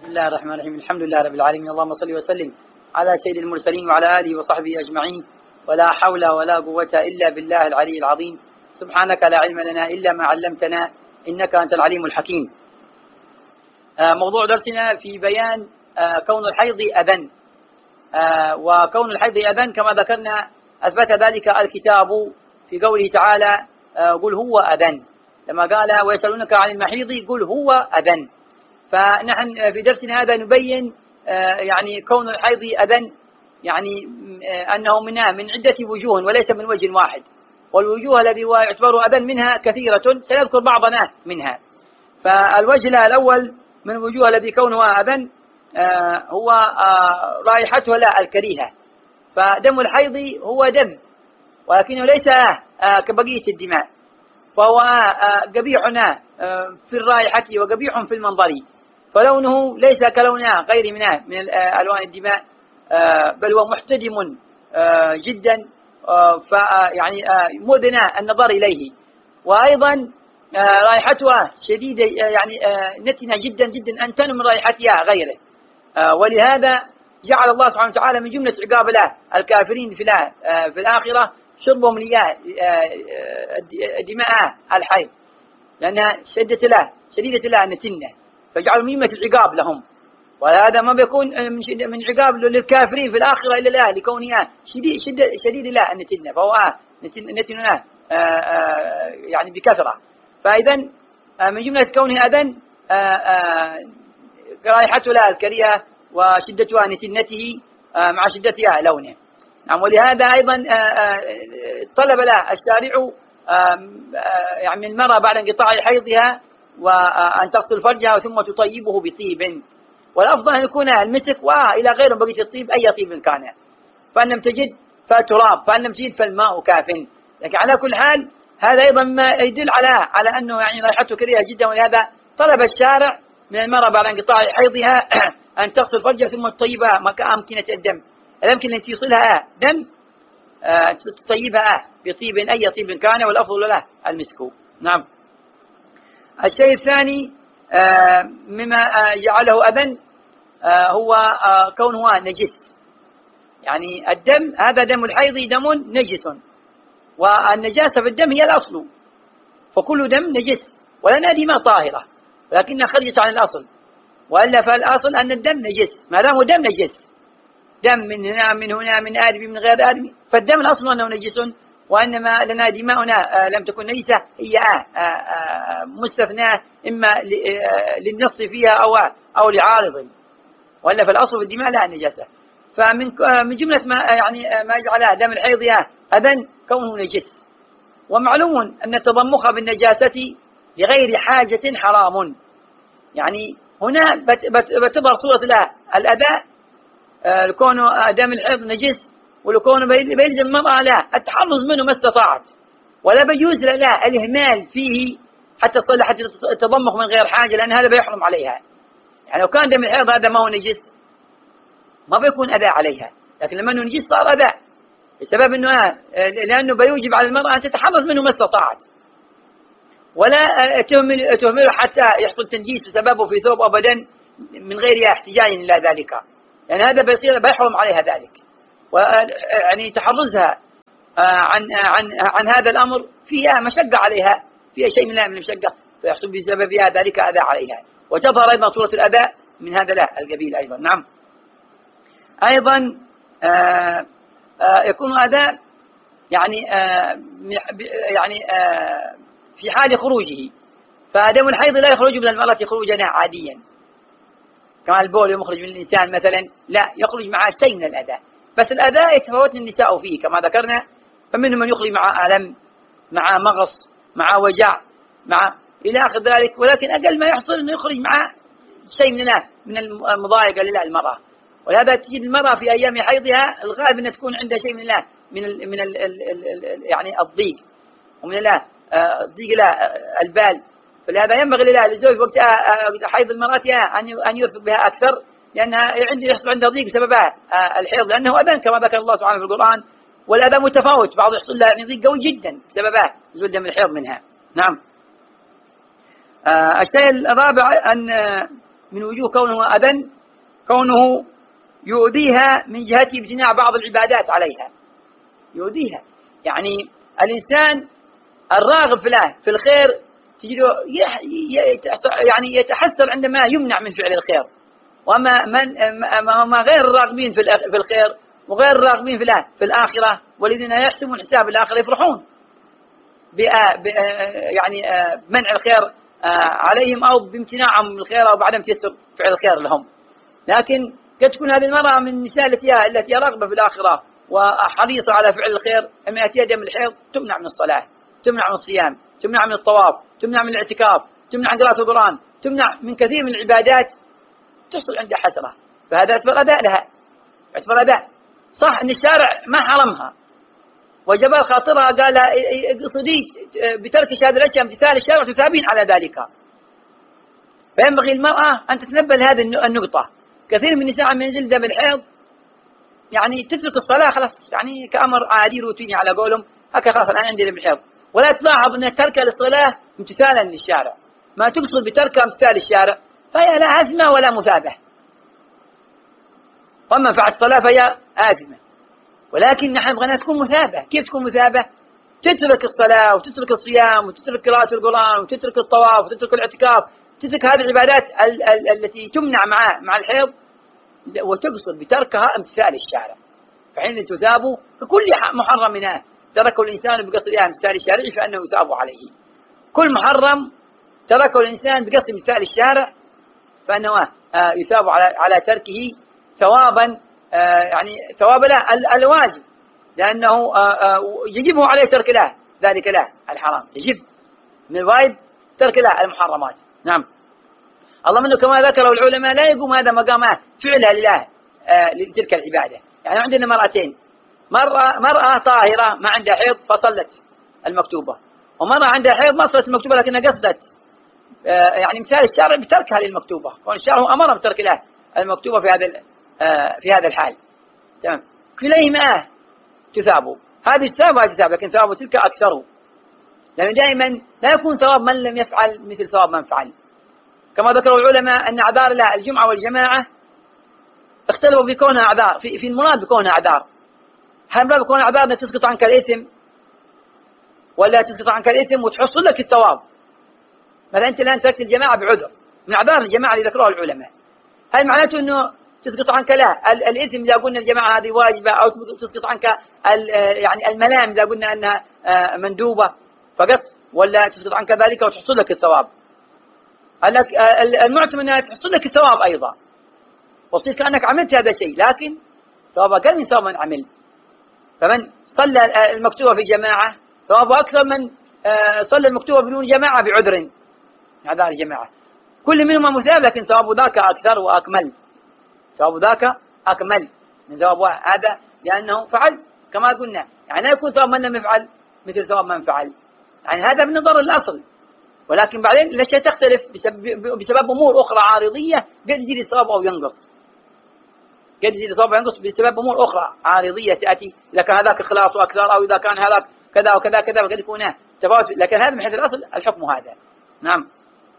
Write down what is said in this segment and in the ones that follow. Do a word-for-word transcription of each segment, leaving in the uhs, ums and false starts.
بسم الله الرحمن الرحيم. الحمد لله رب العالمين، اللهم صل وسلم على سيد المرسلين وعلى آله وصحبه أجمعين، ولا حول ولا قوة إلا بالله العلي العظيم. سبحانك لا علم لنا إلا ما علمتنا إنك أنت العليم الحكيم. موضوع درسنا في بيان كون الحيض أذى، وكون الحيض أذى كما ذكرنا أثبت ذلك الكتاب في قوله تعالى قل هو أذى، لما قال ويسألونك عن المحيض قل هو أذى. فنحن في درسنا هذا نبين يعني كون الحيض أذى، يعني أنه منها من عدة وجوه وليس من وجه واحد، والوجوه الذي يعتبر أذى منها كثيرة، سنذكر بعضنا منها. فالوجه الأول من الوجوه الذي كونها أذى هو رائحتها لا الكريهة. فدم الحيض هو دم، ولكنه ليس كبقية الدماء، فهو قبيح في الرائحة وقبيح في المنظر، فلونه ليس كلونها غير منها من ألوان الدماء، بل هو محتدم جدا، فيعني مؤذن النظر إليه. وأيضا رائحتها شديدة، يعني نتنة جدا جدا، أنتن من رائحتها غيره. ولهذا جعل الله سبحانه وتعالى من جملة عقاب له الكافرين في في الآخرة شربهم لياه دماء الحيض، لأنها شدة له شديدة له النتنة، فجعلوا من جملة العقاب لهم. وهذا ما بيكون من عقاب للكافرين في الآخرة إلا له لكونها شديد شديد شديد له النتنة، فهو نتنة يعني بكثرة. فإذا من جملة كونه أذى رائحته لا الكريهة وشدتها نتنته مع شدتها لونه. نعم. ولهذا أيضا طلب له الشارع يعني المرأة بعد انقطاع حيضها وأن تغسل فرجها ثم تطيبه بطيب، والأفضل أن يكون المسك وإلى غير بقية الطيب أي طيب كان، فإن لم تجد فالتراب، فإن لم تجد فالماء كاف. لكن على كل حال هذا أيضا ما يدل على على أنه يعني رائحته كريهة جدا، ولهذا طلب الشارع من المرأة بعد انقطاع حيضها أن تغسل فرجها ثم تطيبها كأمكنة الدم، الأمكنة التي يصلها دم تطيبها بطيب أي طيب كان، والأفضل له المسك. نعم. الشيء الثاني مما جعله أذى هو كونه نجس. يعني الدم هذا دم الحيض دم نجس، والنجاسة في الدم هي الأصل، فكل دم نجس، ولنا دماء طاهرة ولكنها خرجت عن الأصل، وإلا فالأصل أن الدم نجس، ما دام دم نجس، دم من هنا من هنا من آدم من غير آدم، فالدم الأصل أنه نجس، وإنما لنا دماؤنا لم تكن نجسة هي مستثناة إما للنص فيها أو أو لعارض، وإلا فالأصل في الدماء لا نجاسة. فمن من جملة ما يعني ما يجعلها دم الحيض أذى كونه نجس. ومعلوم أن التضمخ بالنجاسة لغير حاجة حرام، يعني هنا بتظهر صورة له الأذى لكونه دم الحيض نجس، ولكونه بيلزم المرأة لا التحرز منه ما استطاعت، ولا بيجوز لا الإهمال فيه حتى تصلح حتى تضمخ من غير حاجة، لأن هذا بيحرم عليها. يعني لو كان دم الحيض هذا ما هو نجس ما بيكون أذى عليها، لكن لما أنه نجس صار أذى، بسبب أنه لأنه بيوجب على المرأة أن تتحرز منه ما استطاعت، ولا تهمل تهمله حتى يحصل تنجيس بسببه في ثوب أبدا من غير احتجاج إلى ذلك، لأن يعني هذا بيصير بيحرم عليها ذلك. ويعني تحرزها عن عن عن هذا الأمر فيها مشقة عليها، فيها شيء من المشقة، فيحصل بسببها ذلك أذى عليها، وتظهر أيضا صورة الأذى من هذا لا القبيل أيضا. نعم. أيضا آآ آآ يكون أذى يعني يعني في حال خروجه، فدم الحيض لا يخرج من المرأة خروجا عاديا كما البول يخرج من الإنسان مثلا، لا يخرج مع شيء من الأذى، بس الأذى يتفاوتن النساء فيه كما ذكرنا، فمنهم من يخرج مع ألم مع مغص مع وجع مع إلى آخر ذلك، ولكن أقل ما يحصل أنه يخرج مع شيء من من المضايقة للمرأة. ولهذا تجد المرأة في أيام حيضها الغالب أن تكون عندها شيء من الله من ال من ال ال ال يعني الضيق ومن الله الضيق لا البال، فلهذا ينبغي لله للزوج وقت حيض المرأة أن أن يرفق بها أكثر، لأنها عندي يحصل عندها ضيق بسببها الحيض، لأنه أذى كما ذكر الله سبحانه في القرآن، والأذى متفاوت، بعض يحصل له يعني ضيق قوي جدا بسببها نزول دم الحيض منها. نعم. الشيء الرابع أن من وجوه كونه أذى كونه يؤذيها من جهة امتناع بعض العبادات عليها، يؤذيها. يعني الإنسان الراغب في الله في الخير تجده يعني يتحسر عندما يمنع من فعل الخير، وما من ما غير الراغبين في الخير وغير الراغبين في الله في الآخرة والذين يحسبون حساب الآخرة يفرحون يعني منع الخير عليهم أو بامتناعهم من الخير أو بعدم تيسر فعل الخير لهم. لكن قد تكون هذه المرأة من النساء التي التي راغبة في الآخرة وحريصة على فعل الخير، أما يأتيها دم الحيض تمنع من الصلاة، تمنع من الصيام، تمنع من الطواف، تمنع من الاعتكاف، تمنع من قراءة القرآن، تمنع من كثير من العبادات، تحصل عندها حسرة، فهذا يعتبر أداء لها، يعتبر أداء. صح أن الشارع ما حرمها وجبال خاطرها قال اقصدي بترك هذه الأشياء امتثال الشارع تثابين على ذلك. فينبغي المرأة أن تتنبه لهذه النقطة. كثير من النساء من ينزل دم الحيض يعني تترك الصلاة خلاص، يعني كأمر عادي روتيني على قولهم، هكذا خلاص الآن عندي دم الحيض، ولا تلاحظ أن ترك الصلاة امتثالا للشارع، ما تقصد بتركها امتثال الشارع فهي لا آثمة ولا مثابة، وما فعلت الصلاة فهي آثمة. ولكن نحن نبغى تكون مثابة. كيف تكون مثابة؟ تترك الصلاة وتترك الصيام وتترك قراءة القرآن وتترك الطواف وتترك الاعتكاف، تترك هذه العبادات ال ال التي تمنع مع مع الحيض، وتقصد بتركها امتثال الشارع، فحين تثاب ككل محرم منها تركه الإنسان بقصد امتثال الشارع فإنه يثاب عليه. كل محرم تركه الإنسان بقصد امتثال الشارع فإنه يثاب على على تركه ثوابا، يعني ثواب له الواجب، لأنه يجب عليه ترك له ذلك له الحرام، يجب من الواجب ترك له المحرمات. نعم. الله منه كما ذكروا العلماء لا يقوم هذا مقامه فعلها لله لتلك العبادة. يعني عندنا مرأتين، مرأة مرأة طاهرة ما عندها حيض فصلت المكتوبة، ومرأة عندها حيض ما صلت المكتوبة لكنها قصدت يعني مثال الشارع بتركها للمكتوبة، كون الشارع أمرها بترك له المكتوبة في هذا في هذا الحال. تمام. كليهما تثاب، هذه تثاب وهذه تثاب، لكن ثواب تلك أكثر، لأن دائما لا يكون ثواب من لم يفعل مثل ثواب من فعل. كما ذكروا العلماء أن أعذار الله الجمعة والجماعة اختلفوا في كونها أعذار، في, في المراد بكونها أعذار. هل المراد بكونها أعذار أن تسقط عنك الإثم، ولا تسقط عنك الإثم وتحصل لك الثواب؟ مثلا أنت الآن تركت الجماعة بعذر من أعذار الجماعة اللي ذكروها العلماء، هل معناته أنه تسقط عنك لا الإثم إذا قلنا الجماعة هذه واجبة، أو تسقط عنك يعني الملام إذا قلنا أنها مندوبة فقط، ولا تسقط عنك ذلك وتحصل لك الثواب؟ المعتمد أنها تحصل لك الثواب أيضا، وصير كأنك عملت هذا الشيء، لكن ثواب أقل من ثواب من عمل. فمن صلى المكتوبة في جماعة ثوابه أكثر من صلى المكتوبة بدون جماعة بعذر، هذا الجماعة كل منهما مثاب، لكن ثواب ذاك أكثر وأكمل، ثواب ذاك أكمل من ثواب هذا، لأنه فعل كما قلنا. يعني لا يكون ثواب من لم يفعل مثل ثواب من فعل، يعني هذا من نظر الأصل. ولكن بعدين الأشياء تختلف بسبب, بسبب أمور أخرى عارضية، قد يزيد الثواب أو ينقص، قد يزيد الثواب أو ينقص بسبب أمور أخرى عارضية تأتي، إذا كان هذاك إخلاص أكثر، أو إذا كان هذاك كذا وكذا كذا، فقد يكون تفاوت. لكن هذا من حيث الأصل الحكم هذا. نعم.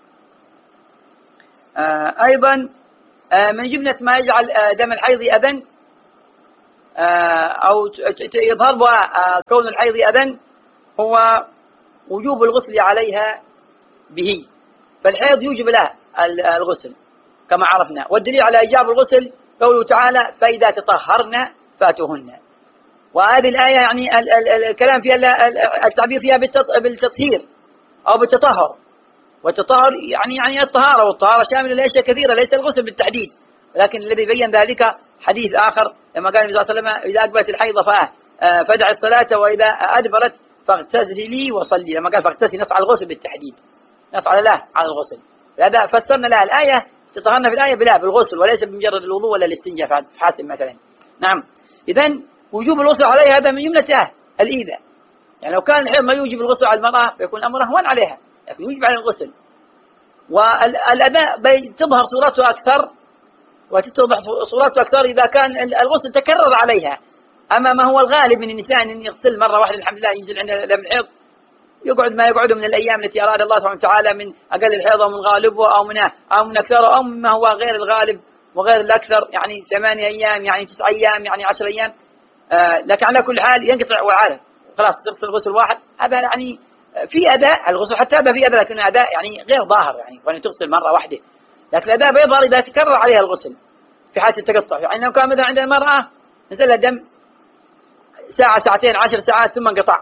آه أيضا آه من جملة ما يجعل آه دم الحيض أذى آه أو يظهر بها آه كون الحيض أذى هو وجوب الغسل عليها به، فالحيض يوجب له الغسل كما عرفنا. والدليل على إيجاب الغسل قوله تعالى فإذا تطهرن فاتوهن، وهذه الآية يعني الكلام فيها التعبير فيها بالتطهير أو بالتطهر، والتطهر يعني يعني الطهارة، والطهارة شاملة لأشياء كثيرة ليس الغسل بالتحديد، لكن الذي بين ذلك حديث آخر لما قال النبي صلى الله عليه وسلم إذا أقبلت الحيض فدع الصلاة وإذا أدبرت فاغتسلي وصلي، لما قال فاغتسلي نص على الغسل بالتحديد، نص على لا على الغسل. لهذا فسرنا لها الآية، استطهرنا في الآية بلا بالغسل وليس بمجرد الوضوء ولا الاستنجاء في حاسم مثلا. نعم. إذن وجوب الغسل عليها هذا من جملته الإيذاء، يعني لو كان الحيض ما يوجب الغسل على المرأة فيكون الأمر أهون عليها، لكن يوجب على الغسل. والأذى تظهر صورته أكثر وتتضح صورته أكثر إذا كان الغسل تكرر عليها. أما ما هو الغالب من النساء أن يغسل مرة واحدة الحمد لله ينزل عندها دم الحيض يقعد ما يقعده من الأيام التي أراد الله سبحانه وتعالى من أقل الحيض أو من غالبه أو من أو من أكثره أو مما هو غير الغالب وغير الأكثر، يعني ثمانية أيام يعني تسع أيام يعني عشر أيام. آه لكن على كل حال ينقطع وعاله خلاص تغسل غسل واحد. هذا يعني في أداء الغسل، حتى هذا في أداء لكن أداء يعني غير ظاهر، يعني وأن تغسل مرة واحدة، لكن الأداء بيظهر إذا تكرر عليها الغسل في حالة التقطع. يعني لو كان مثلا عند المرأة نزل دم ساعة ساعتين عشر ساعات ثم انقطع،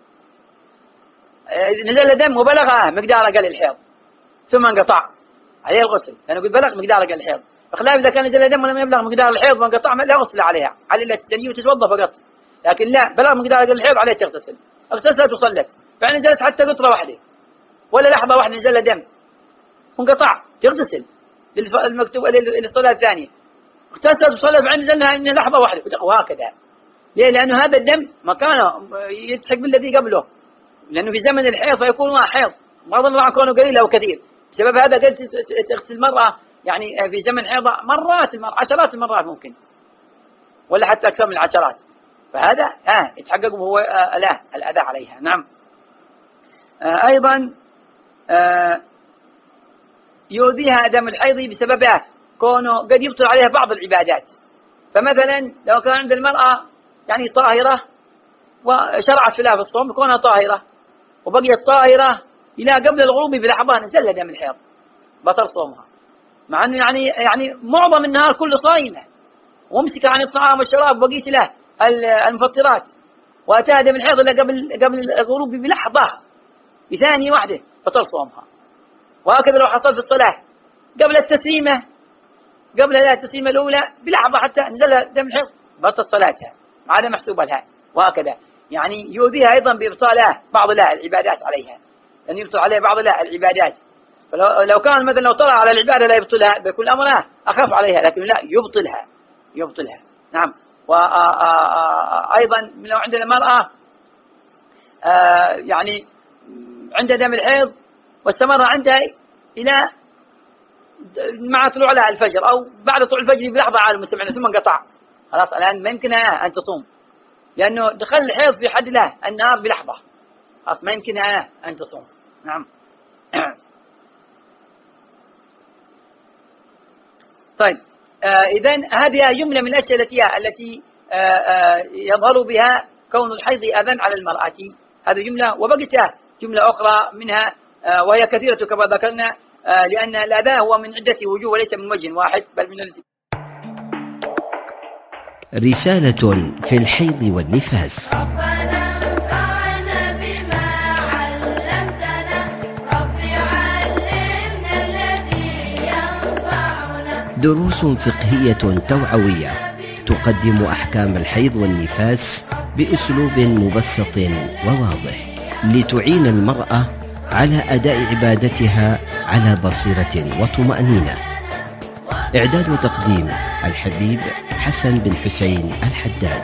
نزل دم وبلغ مقدار أقل الحيض ثم انقطع عليه الغسل، لأنه قد بلغ مقدار أقل الحيض. بخلاف إذا كان نزل دم ولم يبلغ مقدار الحيض وانقطع لا غسل عليها، على إلا تستنيه وتتوضأ فقط. لكن لا، بلغ مقدار أقل الحيض عليه تغتسل، اغتسلت وصلت، فعلا نزلت حتى قطرة واحدة ولا لحظة واحدة نزل دم وانقطع تغتسل للمكتوب للصلاة الثانية، اغتسلت وصلت بعدين نزلنا إن لحظة واحدة وهكذا. ليه؟ لأنه هذا الدم مكانه يلتحق بالذي قبله، لأنه في زمن الحيض فيكون حيض بغض النظر عن كونه قليل أو كثير. بسبب هذا قد تغسل المرأة يعني في زمن حيضها مرات المرة عشرات المرات ممكن، ولا حتى أكثر من العشرات، فهذا آه يتحقق وهو آه لا الأذى عليها. نعم. آه أيضا آه يؤذيها دم الحيض بسببه كونه قد يبطل عليها بعض العبادات. فمثلا لو كان عند المرأة يعني طاهرة وشرعت في في الصوم كونها طاهرة وبقيت طاهرة إلى قبل الغروب بلحظة نزل دم الحيض بطل صومها، مع أنه يعني يعني معظم النهار كله صايمة ومسكة عن الطعام والشراب وبقيت له المفطرات، وأتاها دم الحيض إلا قبل قبل الغروب بلحظة بثانية واحدة بطل صومها. وهكذا لو حصل في الصلاة قبل التسليمة قبل التسليمة الأولى بلحظة حتى نزل دم الحيض بطل صلاتها ما عاد محسوبة لها. وهكذا يعني يؤذيها أيضا بإبطالها بعض لها العبادات عليها، لأن يعني يبطل عليها بعض لها العبادات. فلو لو كان مثلا لو طلع على العبادة لا يبطلها بيكون أمرها أخف عليها، لكن لا يبطلها يبطلها. نعم. وأيضا لو عند المرأة يعني عند دم الحيض واستمر عندها إلى مع طلوع لها الفجر أو بعد طلوع الفجر بلحظة على المستمعين ثم انقطع، خلاص الآن ما يمكنها أن تصوم، لأنه دخل الحيض في حد له النهار بلحظة، خلاص ما يمكنها أن تصوم. نعم. طيب آه إذن هذه جملة من الأشياء التي التي آه آه يظهر بها كون الحيض أذى على المرأة، هذه جملة. وبقيت جملة أخرى منها آه وهي كثيرة كما ذكرنا، آه لأن الأذى هو من عدة وجوه وليس من وجه واحد بل من التي. رسالة في الحيض والنفاس. دروس فقهية توعوية تقدم أحكام الحيض والنفاس بأسلوب مبسط وواضح لتعين المرأة على أداء عبادتها على بصيرة وطمأنينة. إعداد وتقديم الحبيب حسن بن حسين الحداد.